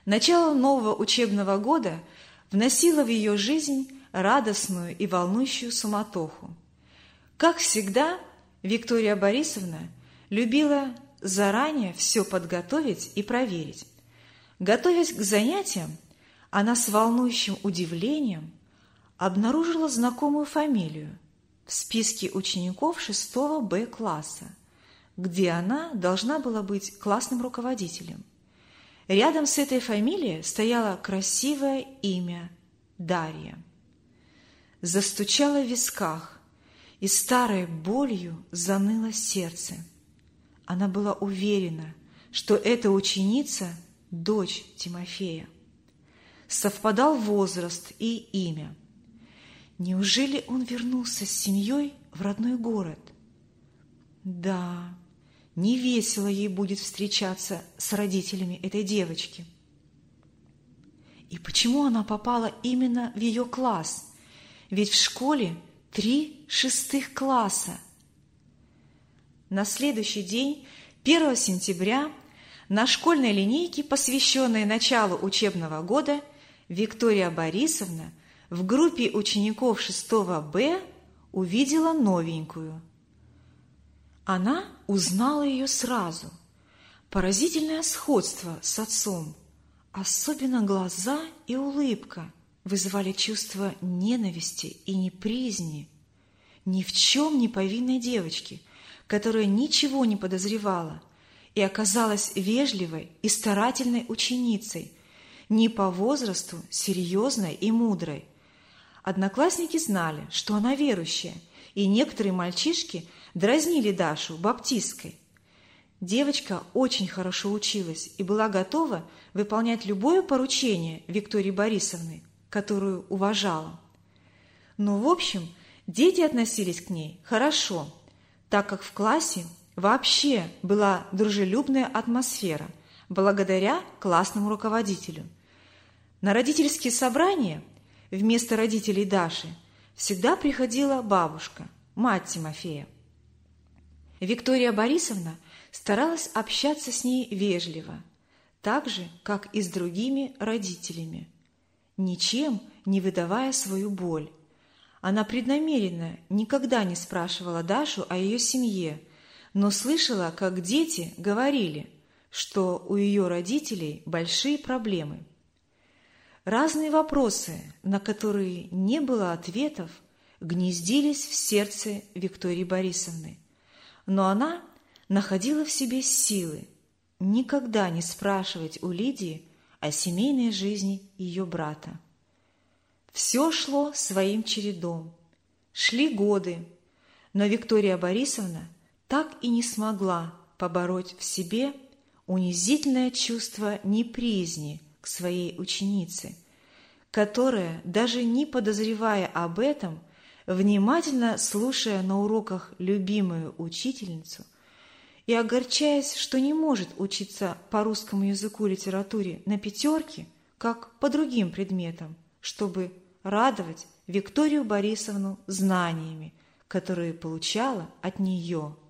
Начало нового учебного года вносило в ее жизнь радостную и волнующую суматоху. Как всегда, Виктория Борисовна любила заранее все подготовить и проверить. Готовясь к занятиям, она с волнующим удивлением обнаружила знакомую фамилию в списке учеников 6 Б класса, где она должна была быть классным руководителем. Рядом с этой фамилией стояло красивое имя Дарья. Застучало в висках, и старой болью заныло сердце. Она была уверена, что эта ученица – дочь Тимофея. Совпадал возраст и имя. Неужели он вернулся с семьей в родной город? Да, не весело ей будет встречаться с родителями этой девочки. И почему она попала именно в ее класс? Ведь в школе 3 6 класса. На следующий день, 1 сентября, на школьной линейке, посвященной началу учебного года, Виктория Борисовна в группе учеников 6 Б увидела новенькую. Она узнала ее сразу. Поразительное сходство с отцом, особенно глаза и улыбка, вызывали чувство ненависти и неприязни. Ни в чем не повинной девочки, которая ничего не подозревала и оказалась вежливой и старательной ученицей, не по возрасту серьезной и мудрой. Одноклассники знали, что она верующая, и некоторые мальчишки дразнили Дашу баптисткой. Девочка очень хорошо училась и была готова выполнять любое поручение Виктории Борисовны, которую уважала. Но, в общем, дети относились к ней хорошо, так как в классе вообще была дружелюбная атмосфера, благодаря классному руководителю. На родительские собрания вместо родителей Даши всегда приходила бабушка, мать Тимофея. Виктория Борисовна старалась общаться с ней вежливо, так же, как и с другими родителями, ничем не выдавая свою боль. Она преднамеренно никогда не спрашивала Дашу о ее семье, но слышала, как дети говорили, что у ее родителей большие проблемы. Разные вопросы, на которые не было ответов, гнездились в сердце Виктории Борисовны, но она находила в себе силы никогда не спрашивать у Лидии о семейной жизни ее брата. Все шло своим чередом. Шли годы, но Виктория Борисовна так и не смогла побороть в себе унизительное чувство неприязни к своей ученице, которая, даже не подозревая об этом, внимательно слушая на уроках любимую учительницу и огорчаясь, что не может учиться по русскому языку и литературе на 5, как по другим предметам, чтобы радовать Викторию Борисовну знаниями, которые получала от нее.